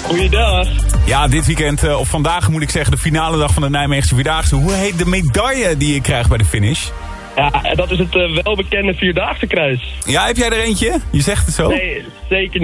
Goeiedag. Ja, dit weekend, of vandaag moet ik zeggen, de finale dag van de Nijmeegse Vierdaagse. Hoe heet de medaille die je krijgt bij de finish? Ja, dat is het welbekende Vierdaagse kruis. Ja, heb jij er eentje? Je zegt het zo? Nee, zeker niet.